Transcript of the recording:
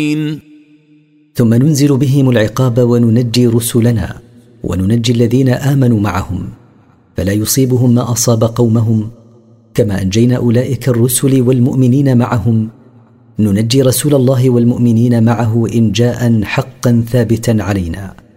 ثم ننزل بهم العقاب وننجي رسلنا وننجي الذين آمنوا معهم، فلا يصيبهم ما أصاب قومهم كما أنجينا أولئك الرسل والمؤمنين معهم. ننجي رسول الله والمؤمنين معه إنجاء حقا ثابتا علينا.